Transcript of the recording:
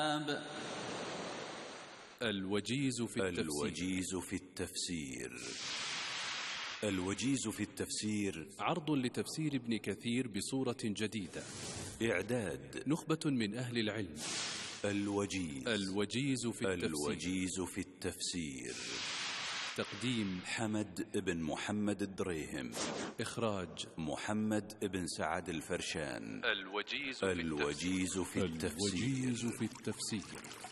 الوجيز في التفسير. الوجيز في التفسير عرض لتفسير ابن كثير بصورة جديدة. إعداد نخبة من أهل العلم. الوجيز في التفسير. تقديم حمد بن محمد الدريهم. إخراج محمد بن سعد الفرشان. الوجيز في التفسير.